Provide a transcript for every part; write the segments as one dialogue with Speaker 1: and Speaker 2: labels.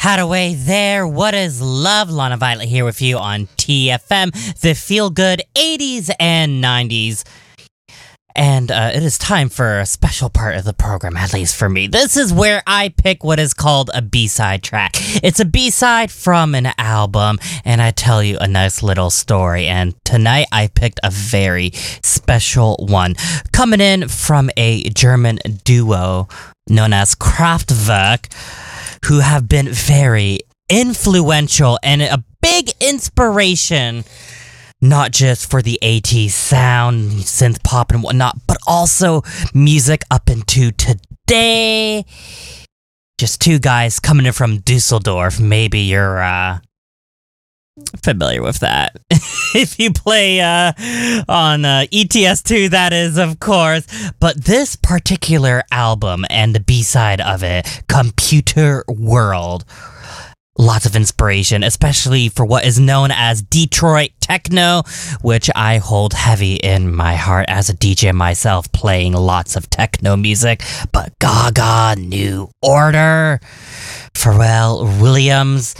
Speaker 1: Hadaway there. What is love? Lana Violet here with you on TFM, the feel good 80s and 90s. And it is time for a special part of the program, at least for me. This is where I pick what is called a B-side track. It's a B-side from an album, and I tell you a nice little story. And tonight I picked a very special one, coming in from a German duo known as Kraftwerk, who have been very influential and a big inspiration, not just for the 80s sound, synth pop and whatnot, but also music up into today. Just two guys coming in from Dusseldorf. Maybe you're familiar with that. If you play on ETS2, that is, of course. But this particular album and the B-side of it, Computer World, lots of inspiration, especially for what is known as Detroit techno, which I hold heavy in my heart as a DJ myself, playing lots of techno music. But Gaga, New Order, Pharrell Williams,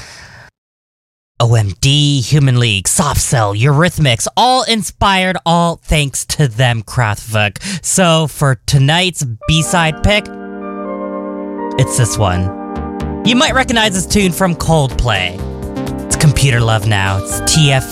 Speaker 1: OMD, Human League, Soft Cell, Eurythmics, all inspired, all thanks to them, Kraftwerk. So for tonight's B-side pick, it's this one. You might recognize this tune from Coldplay. It's Computer Love now. It's TF